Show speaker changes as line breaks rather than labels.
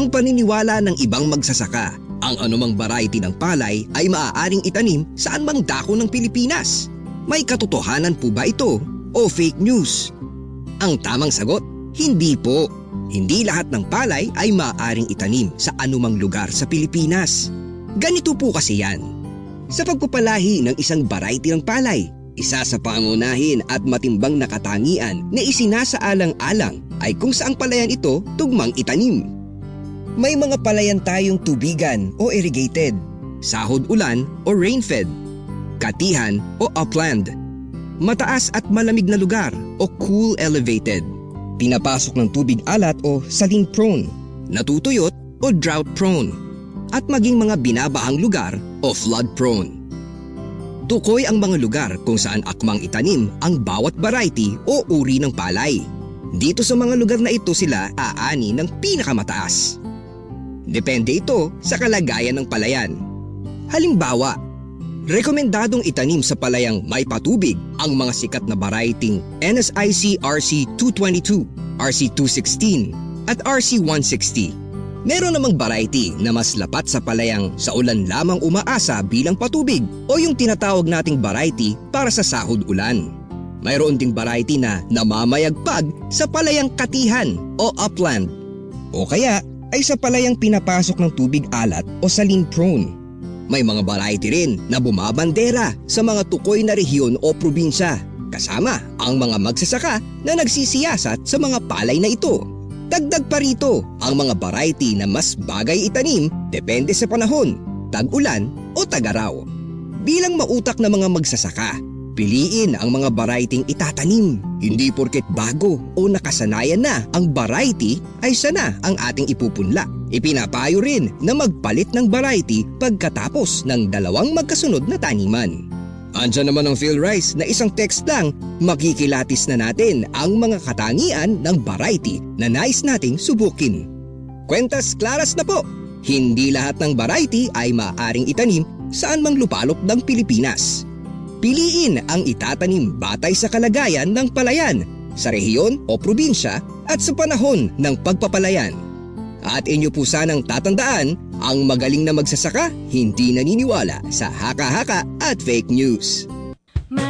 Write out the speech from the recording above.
Ang paniniwala ng ibang magsasaka, ang anumang variety ng palay ay maaaring itanim saan mang dako ng Pilipinas. May katotohanan po ba ito o fake news? Ang tamang sagot, hindi po. Hindi lahat ng palay ay maaaring itanim sa anumang lugar sa Pilipinas. Ganito po kasi yan. Sa pagpapalahi ng isang variety ng palay, isa sa pangunahin at matimbang na katangian na isinasaalang-alang ay kung saang palayan ito tugmang itanim. May mga palayan tayong tubigan o irrigated, sahod-ulan o rain-fed, katihan o upland, mataas at malamig na lugar o cool elevated, pinapasok ng tubig alat o saline prone, natutuyot o drought prone, at maging mga binabahang lugar o flood prone. Tukoy ang mga lugar kung saan akmang itanim ang bawat variety o uri ng palay. Dito sa mga lugar na ito sila aani ng pinakamataas. Depende ito sa kalagayan ng palayan. Halimbawa, rekomendadong itanim sa palayang may patubig ang mga sikat na variety NSIC RC222, RC216 at RC160. Meron namang variety na mas lapat sa palayang sa ulan lamang umaasa bilang patubig o yung tinatawag nating variety para sa sahod-ulan. Mayroon ding variety na namamayagpag sa palayang katihan o upland o kaya ay sa palayang pinapasok ng tubig alat o saline prone. May mga variety rin na bumabandera sa mga tukoy na rehiyon o probinsya kasama ang mga magsasaka na nagsisiyasat sa mga palay na ito. Dagdag pa rito ang mga variety na mas bagay itanim depende sa panahon, tag-ulan o tag-araw. Bilang mautak na mga magsasaka, piliin ang mga variety itatanim. Hindi porket bago o nakasanayan na ang variety ay sana ang ating ipupunla. Ipinapayo rin na magpalit ng variety pagkatapos ng dalawang magkasunod na taniman. Andiyan naman ang Phil Rice na isang text lang, makikilatis na natin ang mga katangian ng variety na nais nating subukin. Kwentas klaras na po! Hindi lahat ng variety ay maaaring itanim saan mang lupalop ng Pilipinas. Piliin ang itatanim batay sa kalagayan ng palayan, sa rehiyon o probinsya at sa panahon ng pagpapalayan. At inyo po sanang tatandaan, ang magaling na magsasaka hindi naniniwala sa haka-haka at fake news.